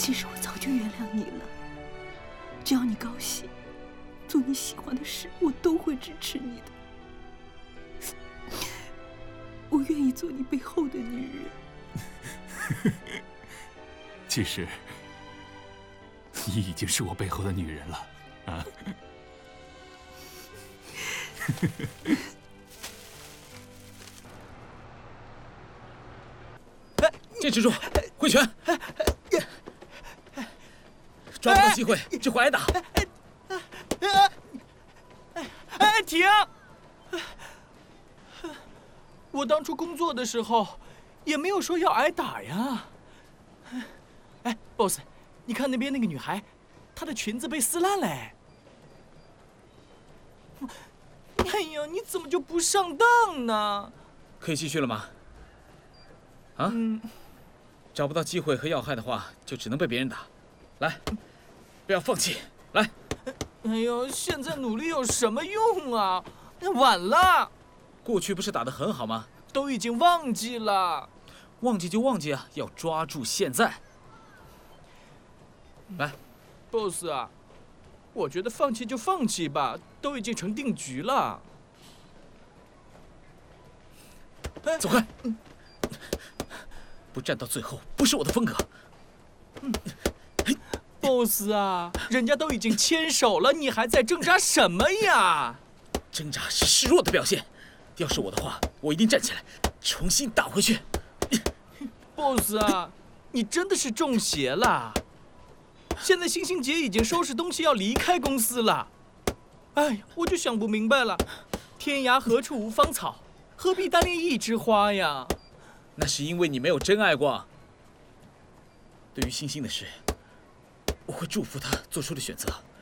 其实我早就原谅你了，只要你高兴，做你喜欢的事，我都会支持你的。我愿意做你背后的女人。 其实，你已经是我背后的女人了，啊！ 剑持住，挥拳！抓不到机会就会挨打。 停！我当初工作的时候，也没有说要挨打呀。boss， 你看那边那个女孩，她的裙子被撕烂了。哎呀，你怎么就不上当呢？ 可以继续了吗？啊？找不到机会和要害的话，就只能被别人打。来，不要放弃，来。 哎呦，现在努力有什么用啊？晚了。 过去不是打得很好吗？ 都已经忘记了。 忘记就忘记啊，要抓住现在。来 ，boss 啊，我觉得放弃就放弃吧，都已经成定局了。 走开！不战到最后不是我的风格。 boss 啊，人家都已经牵手了，你还在挣扎什么呀？ 挣扎是示弱的表现。要是我的话，我一定站起来，重新打回去。 boss 啊，你真的是中邪了。现在星星姐已经收拾东西要离开公司了。哎，我就想不明白了，天涯何处无芳草，何必单恋一枝花呀？ 那是因为你没有真爱过。对于星星的事，我会祝福他做出的选择。